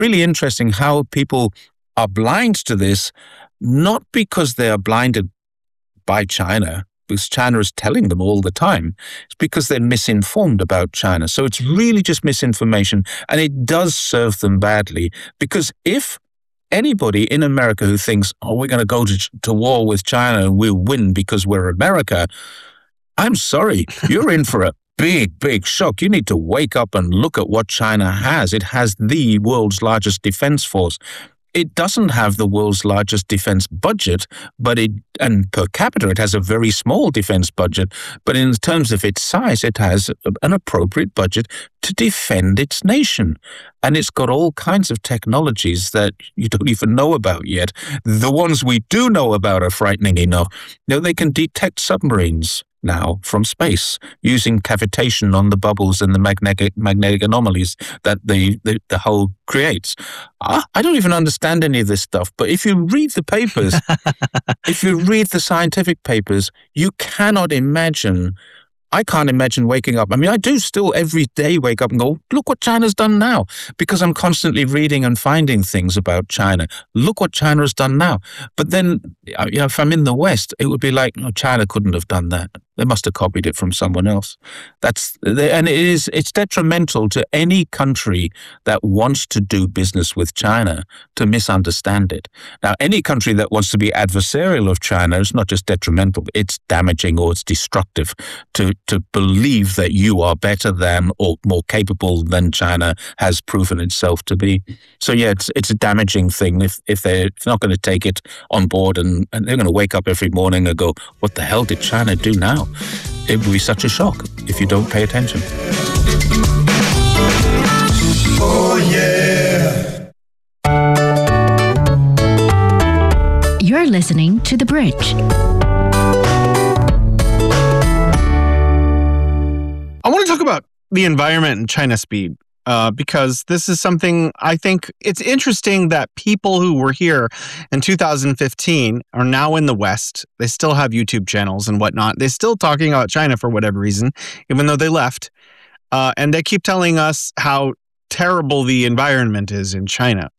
really interesting how people are blind to this, not because they are blinded by China, because China is telling them all the time. It's because they're misinformed about China. So it's really just misinformation, and it does serve them badly. Because if anybody in America who thinks, oh, we're going to go to war with China and we'll win because we're America, I'm sorry, you're in for a big shock. You need to wake up and look at what China has. It has the world's largest defense force. It doesn't have the world's largest defense budget, and per capita, it has a very small defense budget. But in terms of its size, it has an appropriate budget to defend its nation. And it's got all kinds of technologies that you don't even know about yet. The ones we do know about are frightening enough. They can detect submarines now from space using cavitation on the bubbles and the magnetic anomalies that the hull creates. I don't even understand any of this stuff, but if you read the papers, if you read the scientific papers, I can't imagine waking up. I mean, I do still every day wake up and go, look what China's done now, because I'm constantly reading and finding things about China. Look what China has done now. But then, if I'm in the West, it would be like, no, China couldn't have done that. They must have copied it from someone else. It's detrimental to any country that wants to do business with China to misunderstand it. Now, any country that wants to be adversarial of China is not just detrimental, it's damaging or it's destructive to believe that you are better than or more capable than China has proven itself to be. So yeah, it's a damaging thing if they're not going to take it on board and they're going to wake up every morning and go, what the hell did China do now? It would be such a shock if you don't pay attention. Oh yeah. You're listening to The Bridge. I want to talk about the environment and China speed, because this is something I think it's interesting that people who were here in 2015 are now in the West. They still have YouTube channels and whatnot. They're still talking about China for whatever reason, even though they left. And they keep telling us how terrible the environment is in China.